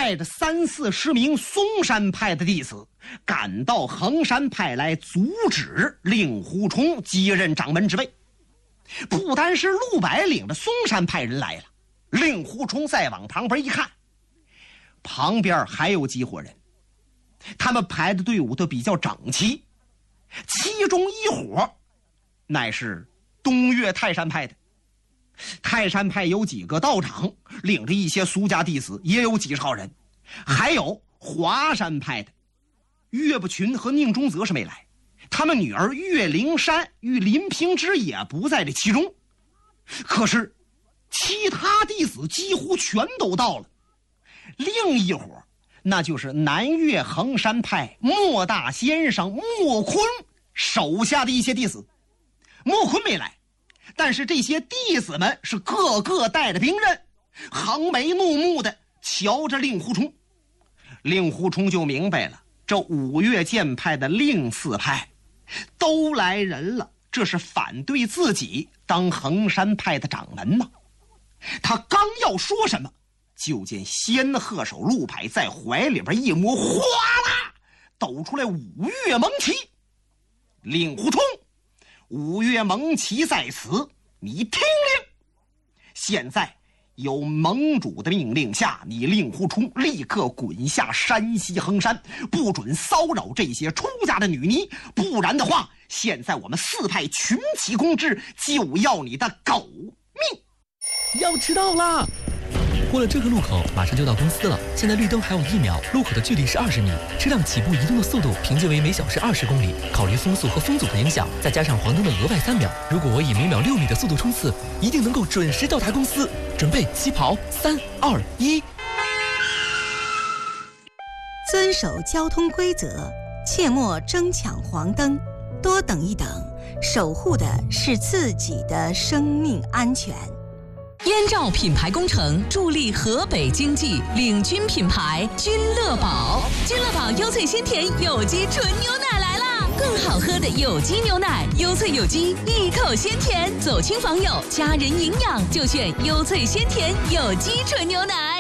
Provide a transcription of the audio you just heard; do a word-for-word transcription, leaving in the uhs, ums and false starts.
带着三四十名嵩山派的弟子赶到衡山派来阻止令狐冲接任掌门之位。不单是陆柏领着嵩山派人来了，令狐冲再往旁边一看，旁边还有几伙人，他们排的队伍都比较整齐，其中一伙乃是东岳泰山派的。泰山派有几个道长领着一些俗家弟子，也有几十号人，还有华山派的岳不群和宁中泽是没来，他们女儿岳灵珊与林平之也不在这其中。可是其他弟子几乎全都到了。另一伙那就是南岳衡山派莫大先生莫坤手下的一些弟子。莫坤没来，但是这些弟子们是个个带着兵刃，横眉怒目的瞧着令狐冲。令狐冲就明白了，这五岳剑派的令四派都来人了，这是反对自己当衡山派的掌门呢。他刚要说什么，就见仙鹤手陆柏在怀里边一摸，哗啦抖出来五岳盟旗。令狐冲，五岳盟旗在此，你听令！现在有盟主的命令下，你令狐冲立刻滚下山西衡山，不准骚扰这些出家的女尼，不然的话，现在我们四派群起攻之，就要你的狗命！ 要迟到啦！过了这个路口，马上就到公司了。现在绿灯还有一秒，路口的距离是二十米。车辆起步移动的速度平均为每小时二十公里。考虑风速和风阻的影响，再加上黄灯的额外三秒，如果我以每秒六米的速度冲刺，一定能够准时到达公司。准备起跑，三二一。 遵守交通规则，切莫争抢黄灯，多等一等，守护的是自己的生命安全。 燕赵品牌工程助力河北经济，领军品牌君乐宝。君乐宝优萃鲜甜有机纯牛奶来啦！更好喝的有机牛奶，优萃有机，一口鲜甜。走亲访友，家人营养，就选优萃鲜甜有机纯牛奶。